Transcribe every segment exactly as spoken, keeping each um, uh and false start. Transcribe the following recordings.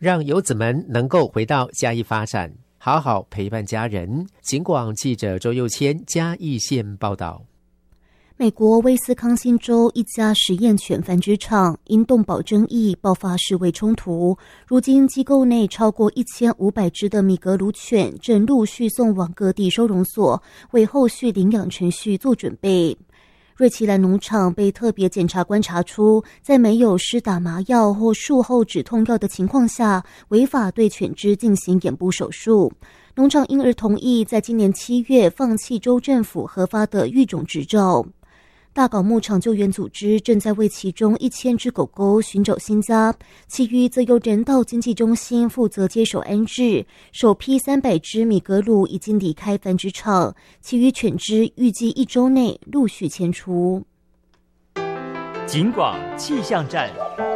让游子们能够回到嘉义发展，好好陪伴家人。警广记者周佑谦嘉义县报道。 美国威斯康辛州一家实验犬繁殖场因动保争议爆发示威冲突，如今机构内超过一千五百只的米格鲁犬正陆续送往各地收容所，为后续领养程序做准备。瑞奇兰农场被特别检察官查出，在没有施打麻药或术后止痛药的情况下，违法对犬只进行眼部手术。农场因而同意在今年七月放弃州政府核发的育种执照。大港牧场救援组织正在为其中一千只狗狗寻找新家，其余则由人道经济中心负责接手安置。首批三百只米格鲁已经离开繁殖场，其余犬只预计一周内陆续迁出。 警广气象站。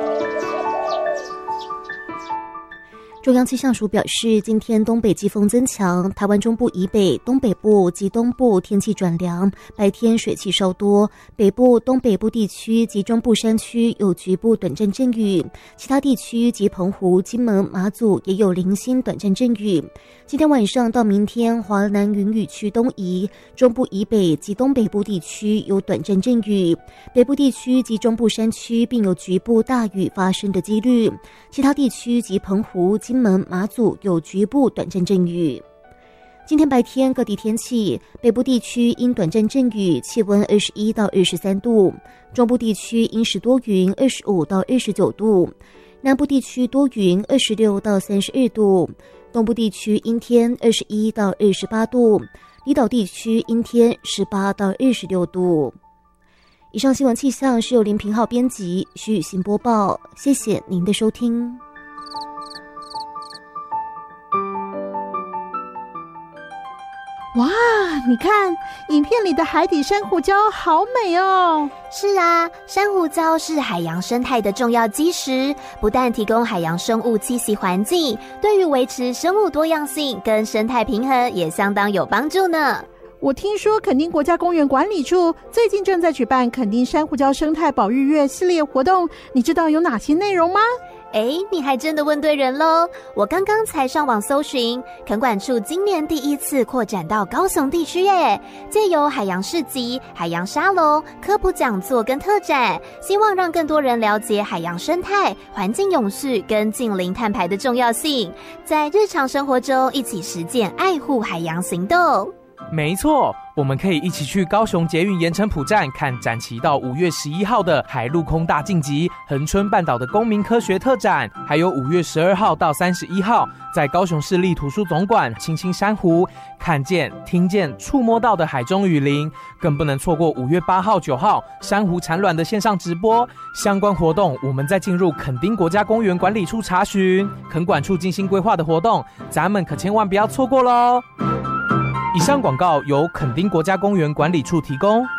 中央气象署表示，今天东北季风增强，台湾中部以北、东北部及东部天气转凉，白天水汽稍多，北部、东北部地区及中部山区有局部短暂阵雨，其他地区及澎湖、金门、马祖也有零星短暂阵雨。今天晚上到明天，华南云雨区东移，中部以北及东北部地区有短暂阵雨，北部地区及中部山区并有局部大雨发生的几率，其他地区及澎湖、金门、马祖有局部短暂阵雨。今天白天各地天气，北部地区因短暂阵雨，气温二十一到二十三度；中部地区阴时多云，二十五到二十九度；南部地区多云，二十六到三十二度；东部地区阴天，二十一到二十八度；离岛地区阴天，十八到二十六度。以上新闻气象是由林平浩编辑，徐雨欣播报，谢谢您的收听。 哇，你看影片里的海底珊瑚礁好美哦。 是啊，珊瑚礁是海洋生态的重要基石，不但提供海洋生物栖息环境，对于维持生物多样性跟生态平衡也相当有帮助呢。 我听说垦丁国家公园管理处最近正在举办垦丁珊瑚礁生态保育月系列活动，你知道有哪些内容吗？ 诶，你还真的问对人咯，我刚刚才上网搜寻，垦管处今年第一次扩展到高雄地区耶，借由海洋市集、海洋沙龙、科普讲座跟特展，希望让更多人了解海洋生态、环境永续跟近零碳排的重要性，在日常生活中一起实践爱护海洋行动。 没错，我们可以一起去高雄捷运盐埕埔站看展期到五月十一号的海陆空大晋级恒春半岛的公民科学特展，还有五月十二号到三十一号在高雄市立图书总馆青青珊瑚，看见、听见、触摸到的海中雨林，更不能错过五月八号、九号珊瑚产卵的线上直播。相关活动我们再进入垦丁国家公园管理处查询，垦管处精心规划的活动，咱们可千万不要错过咯。以上广告由垦丁国家公园管理处提供。